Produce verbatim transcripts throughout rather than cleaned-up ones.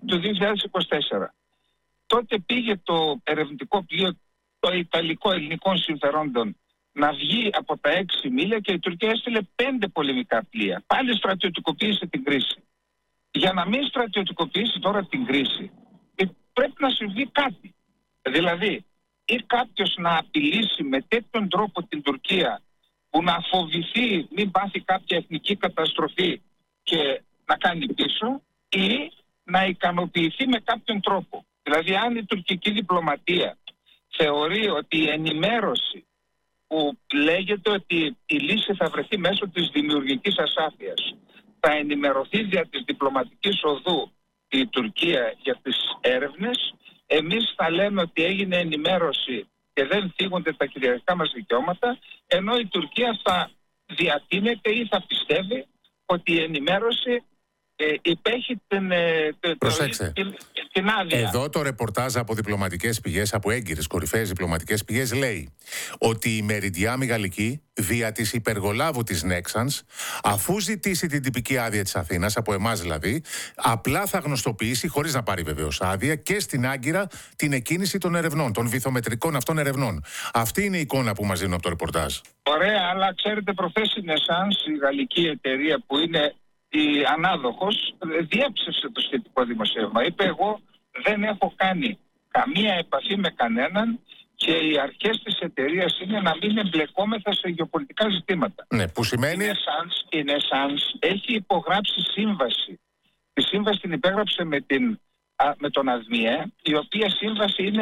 του δύο χιλιάδες είκοσι τέσσερα. Τότε πήγε το ερευνητικό πλοίο, το Ιταλικό Ελληνικών Συμφερόντων, να βγει από τα έξι μίλια και η Τουρκία έστειλε πέντε πολεμικά πλοία. Πάλι στρατιωτικοποίησε την κρίση. Για να μην στρατιωτικοποιήσει τώρα την κρίση, πρέπει να συμβεί κάτι. Δηλαδή, ή κάποιος να απειλήσει με τέτοιον τρόπο την Τουρκία που να φοβηθεί μην πάθει κάποια εθνική καταστροφή και να κάνει πίσω, ή να ικανοποιηθεί με κάποιον τρόπο. Δηλαδή, αν η τουρκική διπλωματία θεωρεί ότι η ενημέρωση που λέγεται ότι η λύση θα βρεθεί μέσω της δημιουργικής ασάφειας, θα ενημερωθεί δια της διπλωματικής οδού η Τουρκία για τις έρευνες, εμείς θα λέμε ότι έγινε ενημέρωση και δεν θίγονται τα κυριαρχικά μας δικαιώματα, ενώ η Τουρκία θα διατείνεται ή θα πιστεύει ότι η ενημέρωση ε, υπέχει την, ε, Προσέξτε. την, την άδεια. Εδώ το ρεπορτάζ από διπλωματικές πηγές, από έγκυρες κορυφαίες διπλωματικές πηγές, λέει ότι η Μεριντιάμι Γαλλική, δια της υπεργολάβου της Νέξανς, αφού ζητήσει την τυπική άδεια της Αθήνας, από εμάς δηλαδή, απλά θα γνωστοποιήσει, χωρίς να πάρει βεβαίως άδεια, και στην Άγκυρα την εκκίνηση των ερευνών, των βυθομετρικών αυτών ερευνών. Αυτή είναι η εικόνα που μας δίνουν από το ρεπορτάζ. Ωραία, αλλά ξέρετε, προχθές η Νεσάνς, η γαλλική εταιρεία που είναι η ανάδοχος, διέψευσε το σχετικό δημοσίευμα. Είπε, εγώ δεν έχω κάνει καμία επαφή με κανέναν και οι αρχές της εταιρείας είναι να μην εμπλεκόμεθα σε γεωπολιτικά ζητήματα. Ναι, που σημαίνει... Η Νεσάνς έχει υπογράψει σύμβαση. Τη σύμβαση την υπέγραψε με, την, α, με τον ΑΔΜΙΕ, η οποία σύμβαση είναι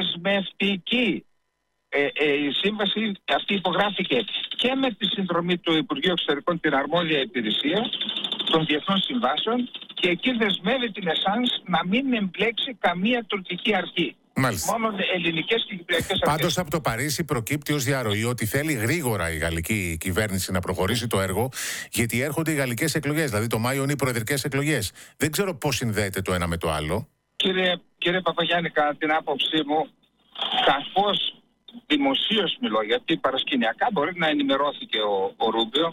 δεσμευτική. Ε, ε, η σύμβαση αυτή υπογράφηκε και με τη συνδρομή του Υπουργείου Εξωτερικών, την αρμόδια υπηρεσία των διεθνών συμβάσεων, και εκεί δεσμεύει την Νεσάνς να μην εμπλέξει καμία τουρκική αρχή. Μάλιστα. Μόνο ελληνικές και κυπριακές αρχές. Πάντως από το Παρίσι προκύπτει ως διαρροή ότι θέλει γρήγορα η γαλλική κυβέρνηση να προχωρήσει το έργο, γιατί έρχονται οι γαλλικές εκλογές. Δηλαδή το Μάιο είναι οι προεδρικές εκλογές. Δεν ξέρω πώς συνδέεται το ένα με το άλλο. Κύριε, κύριε Παπαγιάννη, κατά την άποψή μου, καθώς δημοσίως μιλώ, γιατί παρασκηνιακά μπορεί να ενημερώθηκε ο, ο Ρούμπιο,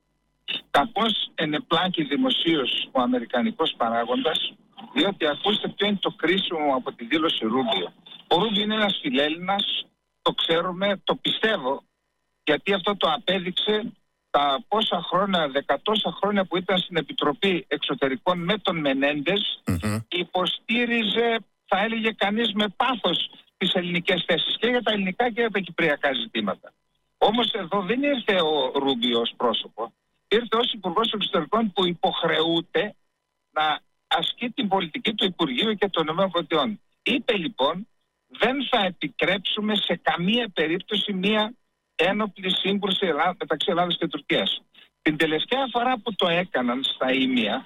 καθώς ενεπλάκει δημοσίως ο αμερικανικός παράγοντας, διότι ακούστε ποιο είναι το κρίσιμο από τη δήλωση Ρούμπιο. Ο Ρούμπιο είναι ένας φιλέλληνας, το ξέρουμε, το πιστεύω, γιατί αυτό το απέδειξε τα πόσα χρόνια, δεκατόσα χρόνια που ήταν στην Επιτροπή Εξωτερικών με τον Μενέντες, mm-hmm. υποστήριζε, θα έλεγε κανείς, με πάθος τις ελληνικές θέσεις και για τα ελληνικά και για τα κυπριακά ζητήματα. Όμως εδώ δεν ήρθε ο Ρούμπιο ως πρόσωπο, ήρθε ως Υπουργός Εξωτερικών που υποχρεούται να ασκεί την πολιτική του Υπουργείου και των ΗΠΑ. Είπε λοιπόν, δεν θα επιτρέψουμε σε καμία περίπτωση μία ένοπλη σύγκρουση μεταξύ Ελλάδας και Τουρκίας. Την τελευταία φορά που το έκαναν στα Ήμια,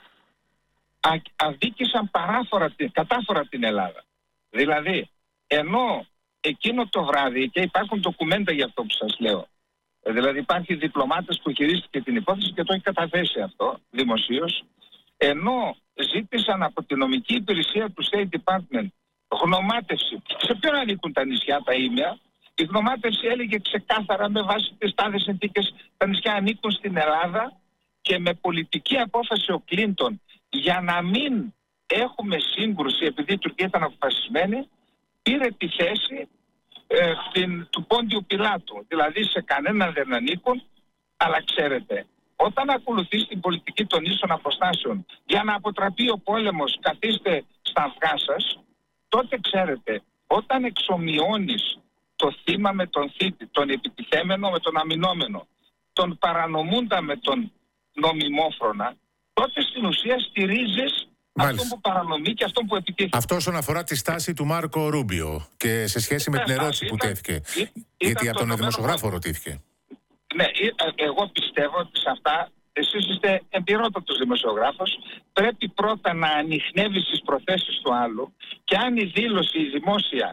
αδίκησαν παράφορα, κατάφορα την Ελλάδα. Δηλαδή, ενώ εκείνο το βράδυ, και υπάρχουν ντοκουμέντα για αυτό που σας λέω, δηλαδή υπάρχει διπλωμάτες που χειρίστηκε την υπόθεση και το έχει καταθέσει αυτό δημοσίως, ενώ ζήτησαν από την νομική υπηρεσία του State Department γνωμάτευση. Σε ποιον ανήκουν τα νησιά, τα Ήμια? Η γνωμάτευση έλεγε ξεκάθαρα, με βάση τις τάδες συνθήκες, τα νησιά ανήκουν στην Ελλάδα, και με πολιτική απόφαση ο Κλίντον, για να μην έχουμε σύγκρουση επειδή η Τουρκία ήταν αποφασισμένη, πήρε τη θέση ε, την, του Πόντιου Πιλάτου. Δηλαδή σε κανέναν δεν ανήκουν, αλλά ξέρετε, όταν ακολουθείς την πολιτική των ίσων αποστάσεων για να αποτραπεί ο πόλεμος, καθίστε στα αυγά σας, τότε ξέρετε, όταν εξομοιώνεις το θύμα με τον θήτη, τον επιτιθέμενο με τον αμυνόμενο, τον παρανομούντα με τον νομιμόφρονα, τότε στην ουσία στηρίζεις αυτό που παρανομεί και αυτό που επιτίθεται. Αυτό όσον αφορά τη στάση του Μάρκο Ρούμπιο και σε σχέση με την ερώτηση ήταν, που τέθηκε. Ήταν, γιατί από τον το δημοσιογράφο ρωτήθηκε. Ναι, εγώ πιστεύω ότι σε αυτά, εσείς είστε εμπειρότατος δημοσιογράφος, πρέπει πρώτα να ανιχνεύεις τις προθέσεις του άλλου, και αν η δήλωση η δημόσια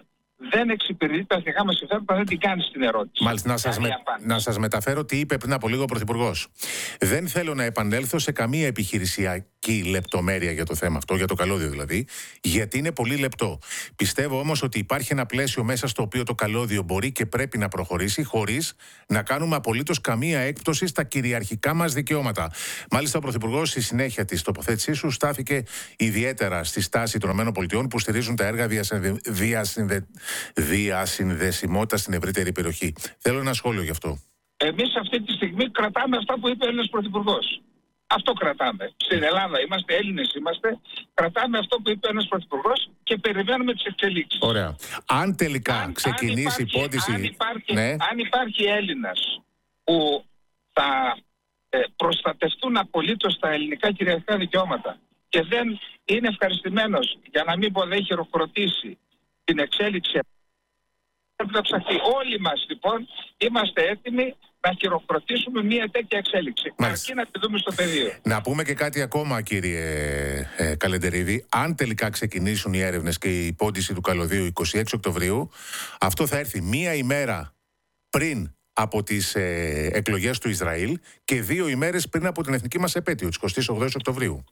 δεν εξυπηρετεί τα εθνικά μας συμφέροντα, δεν την κάνει την ερώτηση. Μάλιστα, να σας, με, να σας μεταφέρω τι είπε πριν από λίγο ο Πρωθυπουργός. Δεν θέλω να επανέλθω σε καμία επιχειρησιακή λεπτομέρεια για το θέμα αυτό, για το καλώδιο δηλαδή, γιατί είναι πολύ λεπτό. Πιστεύω όμως ότι υπάρχει ένα πλαίσιο μέσα στο οποίο το καλώδιο μπορεί και πρέπει να προχωρήσει, χωρίς να κάνουμε απολύτως καμία έκπτωση στα κυριαρχικά μας δικαιώματα. Μάλιστα, ο Πρωθυπουργός στη συνέχεια της τοποθέτησής του στάθηκε ιδιαίτερα στη στάση των ΗΠΑ που στηρίζουν τα έργα διασυνδε... διασυνδε... διασυνδεσιμότητα στην ευρύτερη περιοχή. Θέλω ένα σχόλιο γι' αυτό. Εμείς αυτή τη στιγμή κρατάμε αυτά που είπε ο Έλληνας Πρωθυπουργός. Αυτό κρατάμε. Στην Ελλάδα είμαστε, Έλληνες είμαστε, κρατάμε αυτό που είπε ένας Πρωθυπουργός και περιμένουμε τις εξελίξεις. Ωραία. Αν τελικά αν, ξεκινήσει η υπόθεση... Αν υπάρχει, ναι. αν υπάρχει Έλληνας που θα ε, προστατευτούν απολύτως τα ελληνικά κυριαρχικά δικαιώματα και δεν είναι ευχαριστημένος, για να μην πω δεν χειροκροτήσει την εξέλιξη, πρέπει να ψαχθεί. Όλοι μας λοιπόν είμαστε έτοιμοι να χειροκροτήσουμε μια τέτοια εξέλιξη. Αρκεί να τη δούμε στο πεδίο. Να πούμε και κάτι ακόμα, κύριε ε, Καλεντερίδη. Αν τελικά ξεκινήσουν οι έρευνες και η υπόντιση του καλωδίου εικοστή έκτη Οκτωβρίου, αυτό θα έρθει μία ημέρα πριν από τις ε, εκλογές του Ισραήλ και δύο ημέρες πριν από την εθνική μας επέτειο, της εικοστή όγδοη Οκτωβρίου.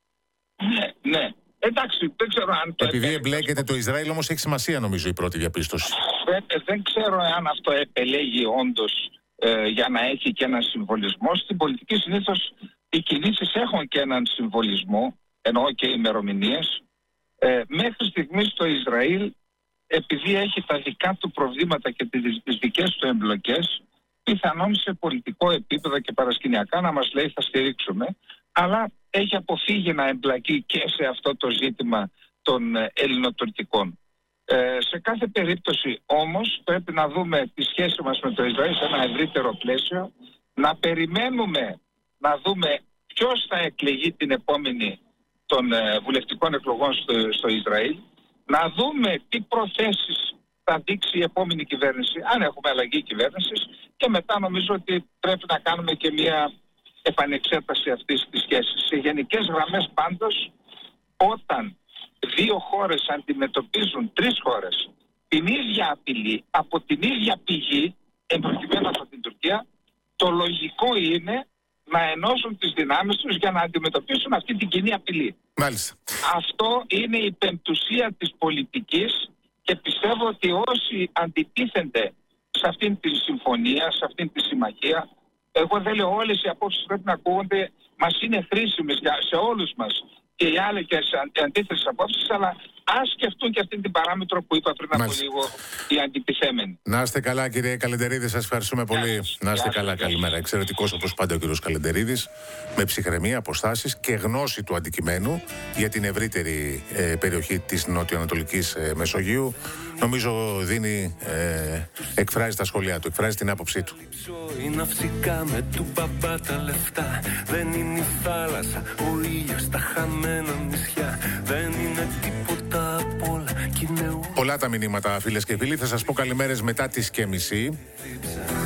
Ναι, ναι. Εντάξει, δεν ξέρω αν το Επειδή επέλεγε. εμπλέκεται το Ισραήλ, όμως έχει σημασία νομίζω η πρώτη διαπίστωση. Δεν, δεν ξέρω αν αυτό επελέγει όντως ε, για να έχει και έναν συμβολισμό. Στην πολιτική συνήθως οι κινήσεις έχουν και έναν συμβολισμό, εννοώ και ημερομηνίες. Ε, μέχρι στιγμής το Ισραήλ, επειδή έχει τα δικά του προβλήματα και τις δικές του εμπλοκές, πιθανόν σε πολιτικό επίπεδο και παρασκηνιακά να μας λέει θα στηρίξουμε, αλλά έχει αποφύγει να εμπλακεί και σε αυτό το ζήτημα των ελληνοτουρκικών. Ε, σε κάθε περίπτωση όμως πρέπει να δούμε τη σχέση μας με το Ισραήλ σε ένα ευρύτερο πλαίσιο, να περιμένουμε να δούμε ποιος θα εκλεγεί την επόμενη των ε, βουλευτικών εκλογών στο, στο Ισραήλ, να δούμε τι προθέσεις θα δείξει η επόμενη κυβέρνηση, αν έχουμε αλλαγή κυβέρνησης, και μετά νομίζω ότι πρέπει να κάνουμε και μια επανεξέταση αυτής της σχέσης. Σε γενικές γραμμές πάντως, όταν δύο χώρες αντιμετωπίζουν τρεις χώρες την ίδια απειλή από την ίδια πηγή, εμπροκειμένου από την Τουρκία, το λογικό είναι να ενώσουν τις δυνάμεις τους για να αντιμετωπίσουν αυτή την κοινή απειλή. Μάλιστα. Αυτό είναι η πεμπτουσία της πολιτικής και πιστεύω ότι όσοι αντιτίθενται σε αυτήν τη συμφωνία, σε αυτήν τη συμμαχία, εγώ δεν λέω όλες οι απόψεις πρέπει να ακούγονται, μας είναι χρήσιμες για, σε όλους μας και οι άλλοι και σε αντίθετες απόψεις, αλλά ας σκεφτούν και αυτή την παράμετρο που είπα πριν από Μάλιστα. λίγο οι αντιτιθέμενοι. Να είστε καλά, κύριε Καλεντερίδη, σας ευχαριστούμε πολύ. Yes. Να είστε Yes. καλά, Yes. καλημέρα. Εξαιρετικός όπως πάντα ο κύριος Καλεντερίδης, με ψυχραιμία, αποστάσεις και γνώση του αντικειμένου για την ευρύτερη ε, περιοχή της νοτιοανατολικής ε, Μεσογείου. Νομίζω δίνει, ε, εκφράζει τα σχόλιά του, εκφράζει την άποψή του. Είναι ναυσικά με του μπαμπά τα λεφτά. Δεν είναι η θάλασσα, ο ήλιος, τα χαμένα νησιά. Δεν είναι τίποτα απ' όλα. Πολλά τα μηνύματα, φίλες και φίλοι. Θα σας πω καλημέρες μετά τις και μισή.